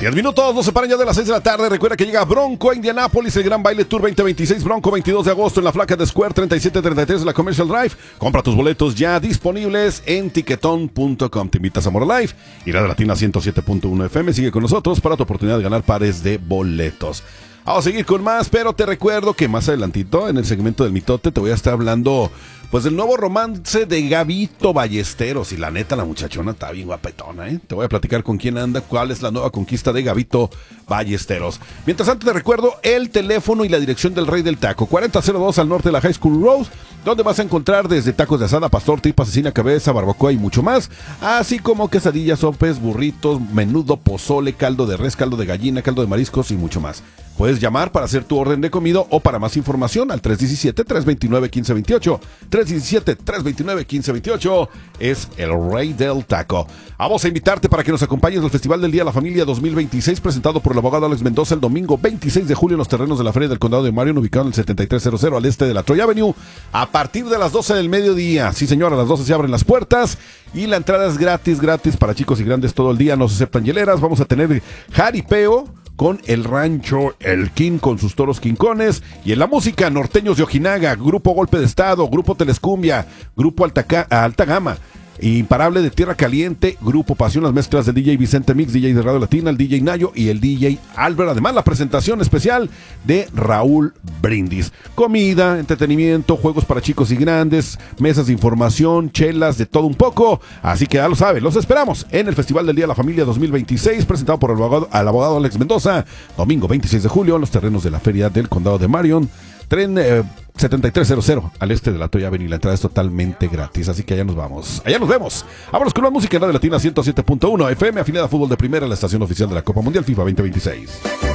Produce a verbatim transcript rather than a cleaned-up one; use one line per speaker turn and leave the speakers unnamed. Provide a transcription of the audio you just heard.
diez minutos, no se paran ya de las seis de la tarde. Recuerda que llega Bronco a Indianápolis, el Gran Baile Tour veinte veintiséis. Bronco veintidós de agosto en la Flaca de Square treinta y siete treinta y tres de la Commercial Drive. Compra tus boletos ya disponibles en tiquetón punto com. Te invitas a More Life y Radio Latina ciento siete punto uno F M. Sigue con nosotros para tu oportunidad de ganar pares de boletos. Vamos a seguir con más, pero te recuerdo que más adelantito, en el segmento del mitote, te voy a estar hablando pues del nuevo romance de Gabito Ballesteros. Y la neta, la muchachona está bien guapetona, ¿eh? Te voy a platicar con quién anda, cuál es la nueva conquista de Gabito Ballesteros. Mientras tanto, te recuerdo el teléfono y la dirección del Rey del Taco. cuarenta cero dos al norte de la High School Road, donde vas a encontrar desde tacos de asada, pastor, tripa, cecina, cabeza, barbacoa y mucho más. Así como quesadillas, sopes, burritos, menudo, pozole, caldo de res, caldo de gallina, caldo de mariscos y mucho más. Puedes llamar para hacer tu orden de comida o para más información al tres uno siete, tres dos nueve, uno cinco dos ocho. tres uno siete, tres dos nueve, uno cinco dos ocho es el Rey del Taco. Vamos a invitarte para que nos acompañes al Festival del Día de la Familia dos mil veintiséis, presentado por el abogado Alex Mendoza el domingo veintiséis de julio en los terrenos de la Feria del Condado de Marion, ubicado en el setenta y tres cero cero al este de la Troy Avenue, a partir de las doce del mediodía. Sí, señor, a las doce se abren las puertas y la entrada es gratis, gratis para chicos y grandes todo el día. No se aceptan hieleras. Vamos a tener jaripeo con el rancho El King, con sus toros quincones. Y en la música, Norteños de Ojinaga, Grupo Golpe de Estado, Grupo Telescumbia, Grupo Alta, Alta Gama, Imparable de Tierra Caliente, Grupo Pasión, las mezclas del D J Vicente Mix, D J de Radio Latina, el D J Nayo y el D J Albert. Además, la presentación especial de Raúl Brindis. Comida, entretenimiento, juegos para chicos y grandes, mesas de información, chelas, de todo un poco. Así que ya lo sabes, los esperamos en el Festival del Día de la Familia dos mil veintiséis, presentado por el abogado, al abogado Alex Mendoza, domingo veintiséis de julio, en los terrenos de la Feria del Condado de Marion. Tren eh, setenta y tres cero cero al este de la Troy Avenue. La entrada es totalmente gratis, así que allá nos vamos. Allá nos vemos. Vámonos con la música en Radio Latina ciento siete punto uno F M, afinidad a fútbol de primera, la estación oficial de la Copa Mundial FIFA veinte veintiséis.